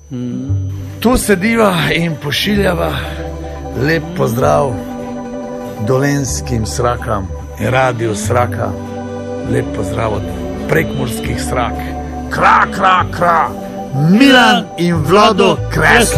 Tu sediva in pošiljava lep pozdrav dolenjskim Srakam in Radiu Sraka. Lep pozdrav od prekmurskih Srak. Kra, kra, kra, Milan in Vlado Kresl.